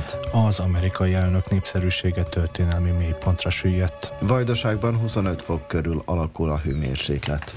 ment. Az amerikai elnök népszerűsége történelmi mélypontra süllyedt. Vajdaságban 25 fok körül alakul a hőmérséklet.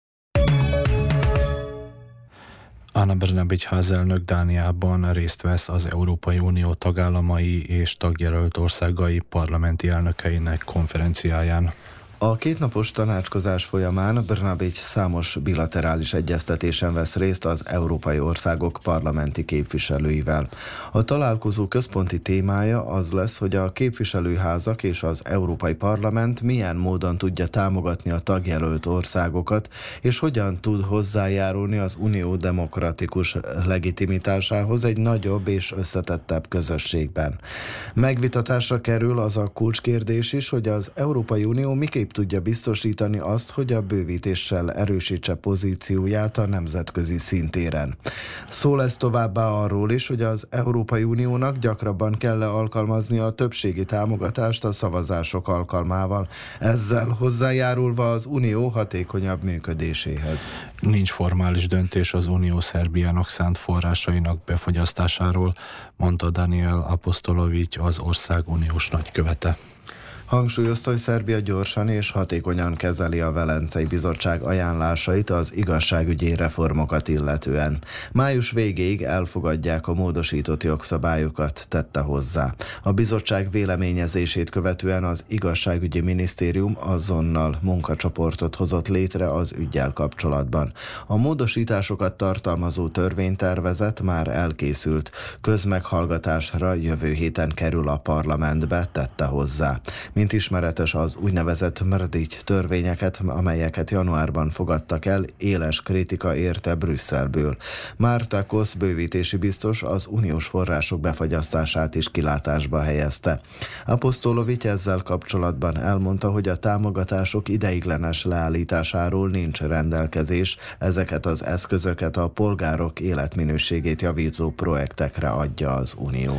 Anna Brnabić házelnök Dániában részt vesz az Európai Unió tagállamai és tagjelölt országai parlamenti elnökeinek konferenciáján. A kétnapos tanácskozás folyamán Brnabić számos bilaterális egyeztetésen vesz részt az európai országok parlamenti képviselőivel. A találkozó központi témája az lesz, hogy a képviselőházak és az Európai Parlament milyen módon tudja támogatni a tagjelölt országokat, és hogyan tud hozzájárulni az unió demokratikus legitimitásához egy nagyobb és összetettebb közösségben. Megvitatásra kerül az a kulcskérdés is, hogy az Európai Unió miképp tudja biztosítani azt, hogy a bővítéssel erősítse pozícióját a nemzetközi szintéren. Szó lesz továbbá arról is, hogy az Európai Uniónak gyakrabban kell alkalmazni a többségi támogatást a szavazások alkalmával, ezzel hozzájárulva az unió hatékonyabb működéséhez. Nincs formális döntés az unió Szerbiának szánt forrásainak befagyasztásáról, mondta Daniel Apostolovics, az ország uniós nagykövete. Hangsúlyozta, hogy Szerbia gyorsan és hatékonyan kezeli a Velencei Bizottság ajánlásait az igazságügyi reformokat illetően. Május végéig elfogadják a módosított jogszabályokat, tette hozzá. A bizottság véleményezését követően az igazságügyi minisztérium azonnal munkacsoportot hozott létre az üggyel kapcsolatban. A módosításokat tartalmazó törvénytervezet már elkészült. Közmeghallgatásra jövő héten kerül a parlamentbe, tette hozzá. Mint ismeretes, az úgynevezett Mrdić törvényeket, amelyeket januárban fogadtak el, éles kritika érte Brüsszelből. Márta Kosz bővítési biztos az uniós források befagyasztását is kilátásba helyezte. Apostolovics ezzel kapcsolatban elmondta, hogy a támogatások ideiglenes leállításáról nincs rendelkezés, ezeket az eszközöket a polgárok életminőségét javító projektekre adja az unió.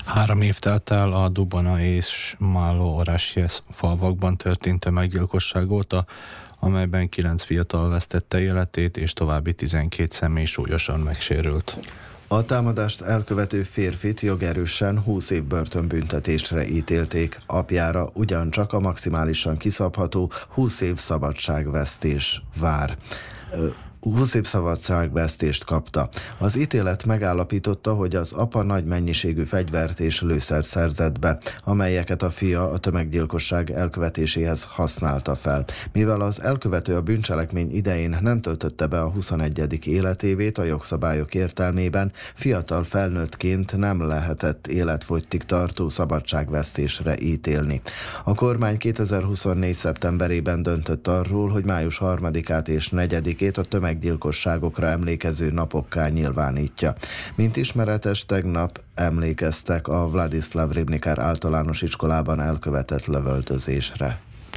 3 év telt el a Dubona és Málo Orasies falvakban történt tömeggyilkosság óta, amelyben 9 fiatal vesztette életét, és további 12 személy súlyosan megsérült. A támadást elkövető férfit jogerősen 20 év börtönbüntetésre ítélték, apjára ugyancsak a maximálisan kiszabható 20 év szabadságvesztés vár. 20 év szabadságvesztést kapta. Az ítélet megállapította, hogy az apa nagy mennyiségű fegyvert és lőszert szerzett be, amelyeket a fia a tömeggyilkosság elkövetéséhez használta fel. Mivel az elkövető a bűncselekmény idején nem töltötte be a 21. életévét a jogszabályok értelmében, fiatal felnőttként nem lehetett életfogytig tartó szabadságvesztésre ítélni. A kormány 2024. szeptemberében döntött arról, hogy május 3-át és 4-ét a tömeggyilkosságokra emlékező napokká nyilvánítja. Mint ismeretes, tegnap emlékeztek a Vladislav Ribnikár általános iskolában elkövetett lövöldözésre.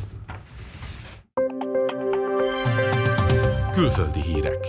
Külföldi hírek.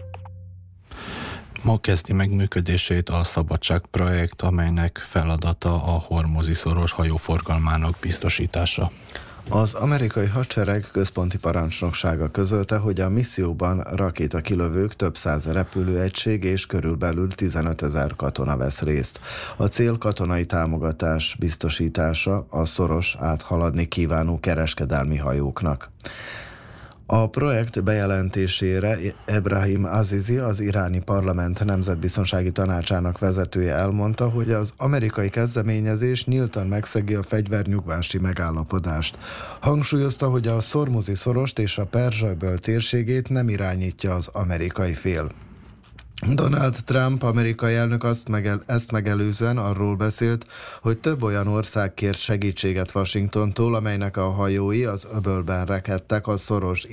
Ma kezdi meg működését a Szabadság projekt, amelynek feladata a Hormuzi-szoros hajóforgalmának biztosítása. Az amerikai hadsereg központi parancsnoksága közölte, hogy a misszióban rakétakilövők, több száz repülőegység és körülbelül 15 000 katona vesz részt. A cél katonai támogatás biztosítása a szoros áthaladni kívánó kereskedelmi hajóknak. A projekt bejelentésére Ebrahim Azizi, az iráni parlament nemzetbiztonsági tanácsának vezetője elmondta, hogy az amerikai kezdeményezés nyíltan megszegi a fegyvernyugvási megállapodást. Hangsúlyozta, hogy a Hormuzi-szorost és a Perzsa-öböl térségét nem irányítja az amerikai fél. Donald Trump amerikai elnök ezt megelőzően arról beszélt, hogy több olyan ország kért segítséget Washingtontól, amelynek a hajói az öbölben rekedtek a szoros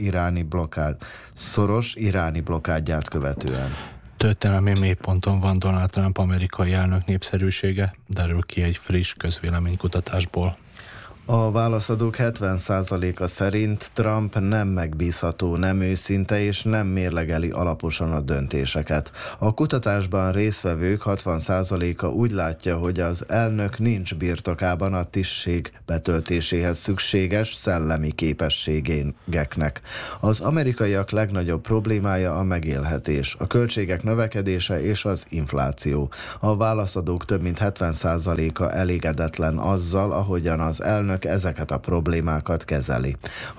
iráni blokkádját követően. Történelmi mélyponton van Donald Trump amerikai elnök népszerűsége, derül ki egy friss közvéleménykutatásból. A válaszadók 70%-a szerint Trump nem megbízható, nem őszinte és nem mérlegeli alaposan a döntéseket. A kutatásban résztvevők 60%-a úgy látja, hogy az elnök nincs birtokában a tisztség betöltéséhez szükséges szellemi képességeknek. Az amerikaiak legnagyobb problémája a megélhetés, a költségek növekedése és az infláció. A válaszadók több mint 70%-a elégedetlen azzal, ahogyan az elnök ezeket a problémákat kezeli.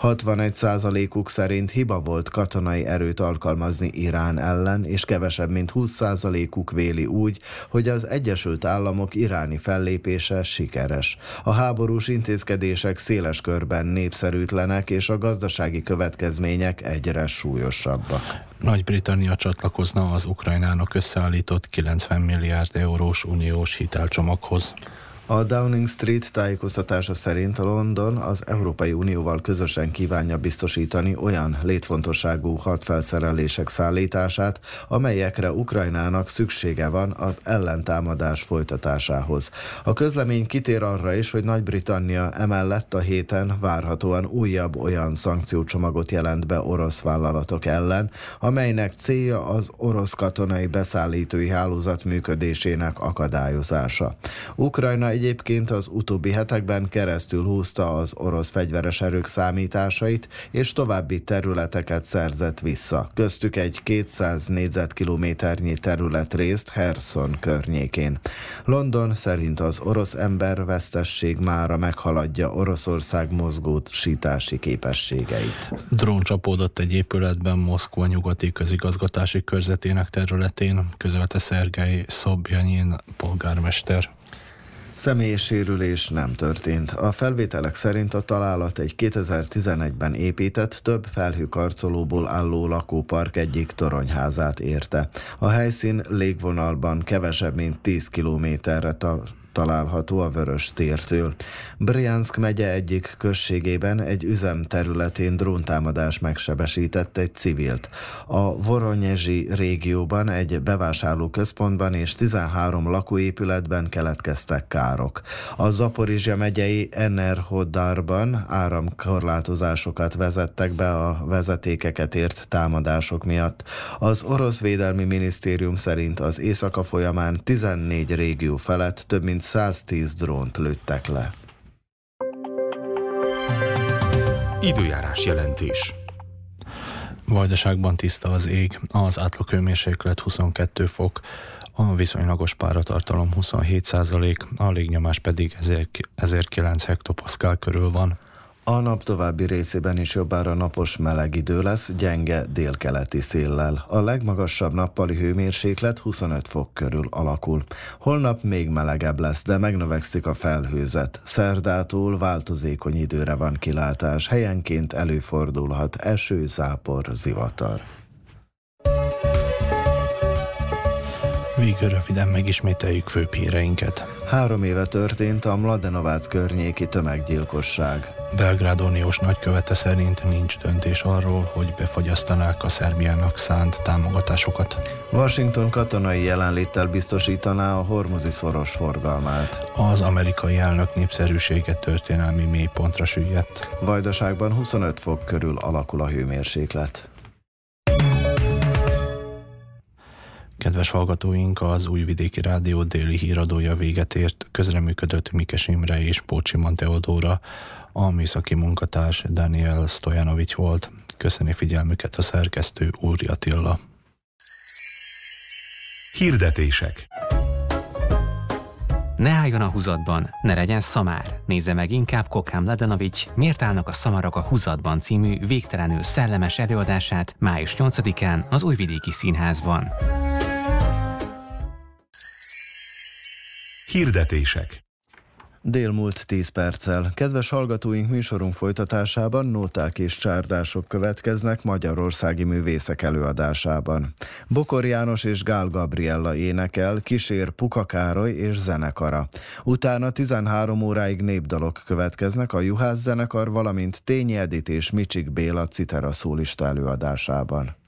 61%-uk szerint hiba volt katonai erőt alkalmazni Irán ellen, és kevesebb mint 20%-uk véli úgy, hogy az Egyesült Államok iráni fellépése sikeres. A háborús intézkedések széles körben népszerűtlenek, és a gazdasági következmények egyre súlyosabbak. Nagy-Britannia csatlakozna az Ukrajnának összeállított 90 milliárd eurós uniós hitelcsomaghoz. A Downing Street tájékoztatása szerint London az Európai Unióval közösen kívánja biztosítani olyan létfontosságú hadfelszerelések szállítását, amelyekre Ukrajnának szüksége van az ellentámadás folytatásához. A közlemény kitér arra is, hogy Nagy-Britannia emellett a héten várhatóan újabb olyan szankciócsomagot jelent be orosz vállalatok ellen, amelynek célja az orosz katonai beszállítói hálózat működésének akadályozása. Ukrajna egyébként az utóbbi hetekben keresztül húzta az orosz fegyveres erők számításait, és további területeket szerzett vissza. Köztük egy 200 négyzetkilométernyi területrészt Kherson környékén. London szerint az orosz embervesztesség mára meghaladja Oroszország mozgósítási képességeit. Drón csapódott egy épületben Moszkva nyugati közigazgatási körzetének területén, közölte Szergej Szobjanyin polgármester. Személyes sérülés nem történt. A felvételek szerint a találat egy 2011-ben épített, több felhőkarcolóból álló lakópark egyik toronyházát érte. A helyszín légvonalban kevesebb mint 10 kilométerre található a Vörös tértől. Brjanszk megye egyik községében egy üzem területén dróntámadás megsebesített egy civilt. A Voronyezsi régióban egy bevásárlóközpontban és 13 lakóépületben keletkeztek károk. A Zaporizsja megyei Enerhodarban áramkorlátozásokat vezettek be a vezetékeket ért támadások miatt. Az orosz védelmi minisztérium szerint az éjszaka folyamán 14 régió felett több mint 110 drónt lőttek le. Időjárás jelentés. Vajdaságban tiszta az ég, az átlaghőmérséklet 22 fok, a viszonylagos páratartalom 27%, a légnyomás pedig 1009 hektopaszkál körül van. A nap további részében is jobbára napos meleg idő lesz, gyenge délkeleti széllel. A legmagasabb nappali hőmérséklet 25 fok körül alakul. Holnap még melegebb lesz, de megnövekszik a felhőzet. Szerdától változékony időre van kilátás, helyenként előfordulhat eső, zápor, zivatar. Végül röviden megismételjük főbb híreinket. 3 éve történt a Mladenovac környéki tömeggyilkosság. Belgrád uniós nagykövete szerint nincs döntés arról, hogy befagyasztanák a Szerbiának szánt támogatásokat. Washington katonai jelenléttel biztosítaná a Hormuzi-szoros forgalmát. Az amerikai elnök népszerűsége történelmi mélypontra süllyedt. Vajdaságban 25 fok körül alakul a hőmérséklet. Kedves hallgatóink, az Újvidéki Rádió déli híradója véget ért, közreműködött Mikes Imre és Pócsiman Teodóra, a műszaki munkatárs Daniel Stojanovics volt. Köszöni figyelmüket a szerkesztő Úri Attila. Hirdetések. Ne álljon a húzatban, ne legyen szamár. Nézze meg inkább Kokám Mladenovics Miért állnak a szamarak a húzatban című végtelenül szellemes előadását május 8-án az Újvidéki Színházban. Hirdetések. Délmúlt 10 perccel. Kedves hallgatóink, műsorunk folytatásában nóták és csárdások következnek magyarországi művészek előadásában. Bokor János és Gál Gabriella énekel, kísér Puka Károly és zenekara. Utána 13 óráig népdalok következnek a Juhász zenekar, valamint Tényi Edit és Micsik Béla citera szólista előadásában.